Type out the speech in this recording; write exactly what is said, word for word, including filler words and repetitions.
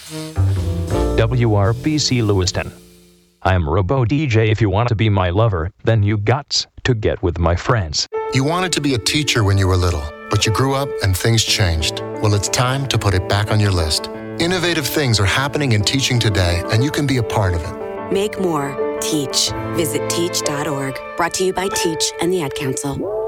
W R B C Lewiston. I'm Robo D J. If you want to be my lover, then you gots to get with my friends. You wanted to be a teacher when you were little, but you grew up and things changed. Well, it's time to put it back on your list. Innovative things are happening in teaching today, and you can be a part of it. Make more. Teach. Visit teach dot org. Brought to you by Teach and the Ad Council.